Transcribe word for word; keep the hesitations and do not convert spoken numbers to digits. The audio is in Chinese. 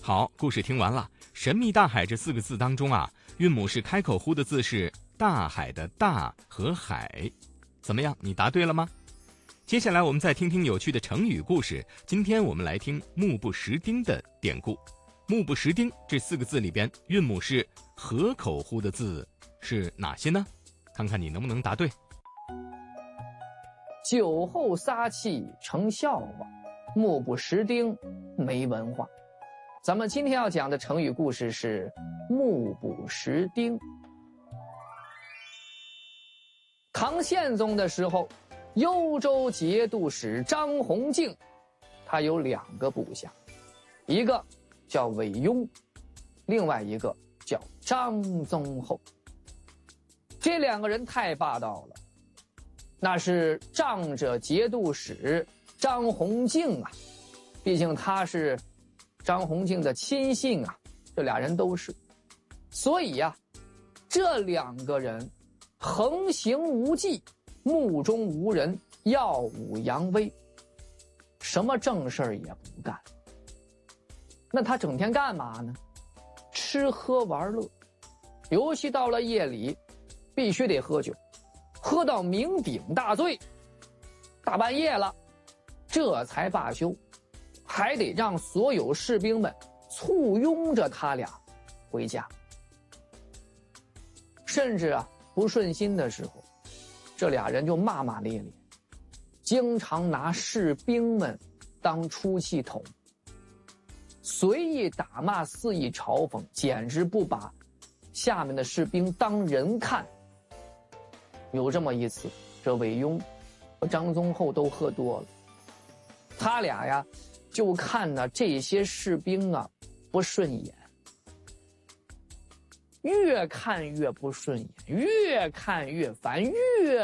好，故事听完了。神秘大海这四个字当中啊，韵母是开口呼的字是大海的大和海。怎么样，你答对了吗？接下来我们再听听有趣的成语故事。今天我们来听目不识丁的典故。目不识丁这四个字里边，韵母是合口呼的字是哪些呢？看看你能不能答对。 酒后撒气成笑话，目不识丁没文化。咱们今天要讲的成语故事是目不识丁。唐宪宗的时候，幽州节度使张弘敬，他有两个部下，一个叫韦庸，另外一个叫张宗厚。这两个人太霸道了，那是仗着节度使张弘敬啊，毕竟他是张弘敬的亲信啊，这俩人都是，所以呀、啊，这两个人横行无忌，目中无人，耀武扬威，什么正事儿也不干。那他整天干嘛呢？吃喝玩乐，尤其到了夜里，必须得喝酒，喝到酩酊大醉，大半夜了，这才罢休，还得让所有士兵们簇拥着他俩回家。甚至啊，不顺心的时候，这俩人就骂骂咧咧，经常拿士兵们当出气筒，随意打骂，肆意嘲讽，简直不把下面的士兵当人看。有这么一次，这韦庸和张宗厚都喝多了，他俩呀就看呢这些士兵啊不顺眼，越看越不顺眼，越看越烦，越